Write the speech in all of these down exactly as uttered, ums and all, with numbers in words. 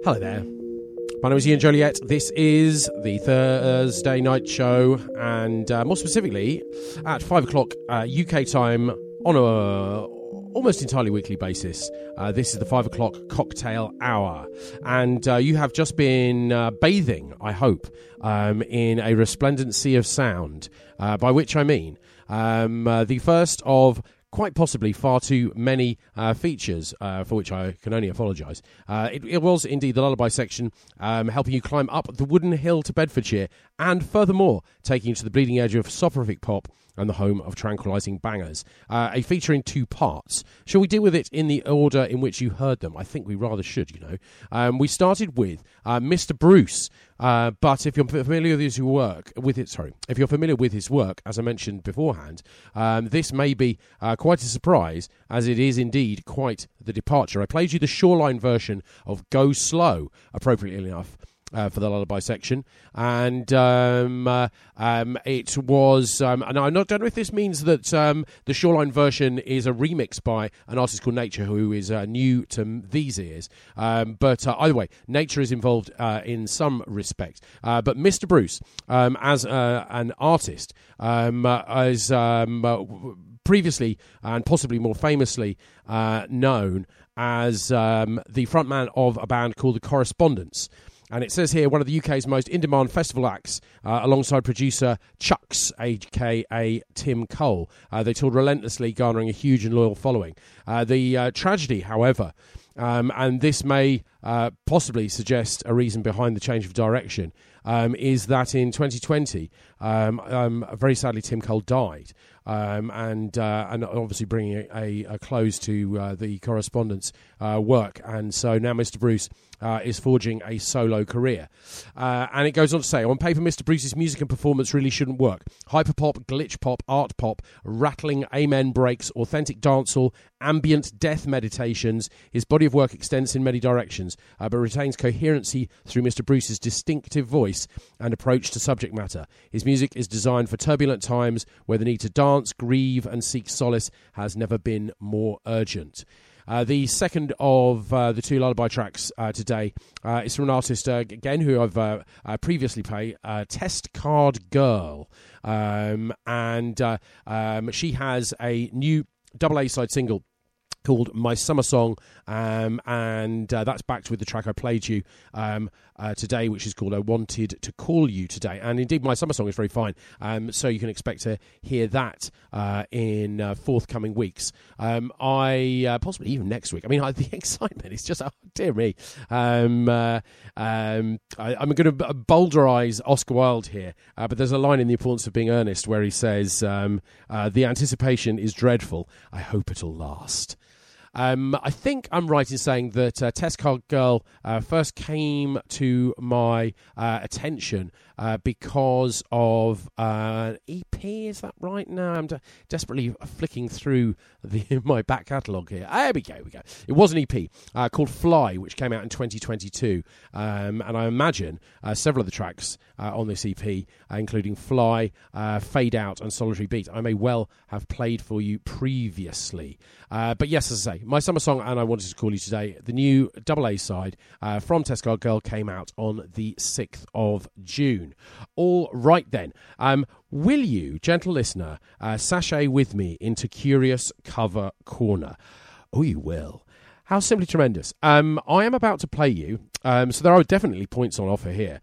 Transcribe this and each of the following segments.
Hello there. My name is Ian Joliet. This is the Thursday night show, and uh, more specifically, at five o'clock uh, U K time on a almost entirely weekly basis. Uh, this is the five o'clock cocktail hour, and uh, you have just been uh, bathing, I hope, um, in a resplendent sea of sound, uh, by which I mean um, uh, the first of quite possibly far too many uh, features, uh, for which I can only apologise. Uh, it, it was indeed the lullaby section, um, helping you climb up the wooden hill to Bedfordshire, and furthermore, taking you to the bleeding edge of soporific pop and the home of tranquilising bangers. Uh, a feature in two parts. Shall we deal with it in the order in which you heard them? I think we rather should, you know. Um, we started with uh, Mister Bruce, uh, but if you're familiar with his work, with it, sorry, if you're familiar with his work, as I mentioned beforehand, um, this may be uh, quite a surprise, as it is indeed quite the departure. I played you the Shoreline version of Go Slow, appropriately enough, Uh, for the lullaby section, and um, uh, um, it was. Um, and I don't know if this means that um, the Shoreline version is a remix by an artist called Nature, who is uh, new to these ears. Um, but uh, either way, Nature is involved uh, in some respect. Uh, but Mister Bruce, um, as uh, an artist, um, uh, as um, uh, previously and possibly more famously uh, known as um, the frontman of a band called The Correspondents. And it says here, one of the U K's most in-demand festival acts, uh, alongside producer Chucks, a k a. Tim Cole. Uh, they toured relentlessly, garnering a huge and loyal following. Uh, the uh, tragedy, however, um, and this may uh, possibly suggest a reason behind the change of direction, um, is that in twenty twenty, um, um, very sadly, Tim Cole died. Um, and uh, and obviously bringing a, a close to uh, the Correspondents' uh, work. And so now Mister Bruce uh, is forging a solo career. Uh, and it goes on to say, on paper, Mister Bruce's music and performance really shouldn't work. Hyperpop, glitch pop, art pop, rattling amen breaks, authentic dancehall, ambient death meditations. His body of work extends in many directions, uh, but retains coherency through Mister Bruce's distinctive voice and approach to subject matter. His music is designed for turbulent times where the need to dance, grieve and seek solace has never been more urgent. Uh, the second of uh, the two lullaby tracks uh, today uh, is from an artist, uh, again, who I've uh, uh, previously played, uh, Test Card Girl. Um, and uh, um, she has a new double A-side single called My Summer Song, um, and uh, that's backed with the track I played you um, uh, today, which is called I Wanted to Call You Today. And indeed, My Summer Song is very fine, um, so you can expect to hear that uh, in uh, forthcoming weeks. Um, I uh, possibly even next week. I mean, I, the excitement is just, oh, dear me. Um, uh, um, I, I'm going to boulderize Oscar Wilde here, uh, but there's a line in The Importance of Being Earnest where he says, um, uh, the anticipation is dreadful. I hope it'll last. Um, I think I'm right in saying that uh, Test Card Girl uh, first came to my uh, attention uh, because of uh, an E P, is that right? No, I'm de- desperately flicking through the, my back catalogue here. There we go, we go. It was an E P uh, called Fly, which came out in twenty twenty-two, um, and I imagine uh, several of the tracks uh, on this E P, uh, including Fly, uh, Fade Out and Solitary Beat, I may well have played for you previously. Uh, but yes, as I say, My Summer Song and I Wanted to Call You Today, the new double A side uh, from Test Card Girl, came out on the sixth of June. All right then, um, will you, gentle listener, uh, sashay with me into Curious Cover Corner? Oh, you will. How simply tremendous. Um, I am about to play you, um, so there are definitely points on offer here.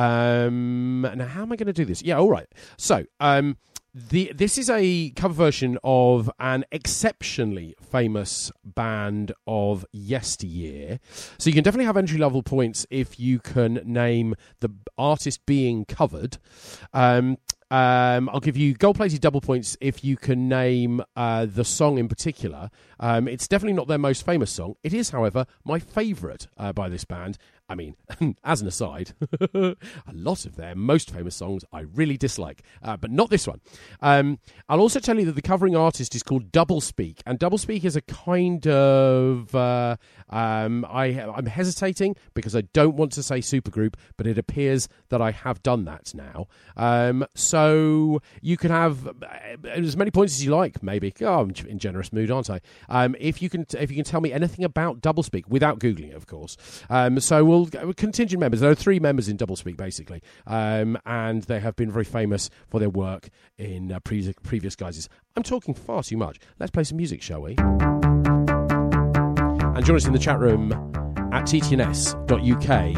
Um, now, how am I going to do this? Yeah, all right. So, um, The this is a cover version of an exceptionally famous band of yesteryear. So you can definitely have entry-level points if you can name the artist being covered. Um, um, I'll give you gold-plated double points if you can name uh, the song in particular. Um, it's definitely not their most famous song. It is, however, my favourite uh, by this band. I mean, as an aside, a lot of their most famous songs I really dislike, uh, but not this one. Um, I'll also tell you that the covering artist is called Doublespeak, and Doublespeak is a kind of... Uh, um, I, I'm hesitating because I don't want to say supergroup, but it appears that I have done that now. Um, so so you can have as many points as you like. Maybe oh, I'm in generous mood, aren't I? Um, if you can, if you can tell me anything about Doublespeak without googling it, of course. Um, so we'll contingent members. There are three members in Doublespeak basically, um, and they have been very famous for their work in uh, pre- previous guises. I'm talking far too much. Let's play some music, shall we? And join us in the chat room at t t n s dot u k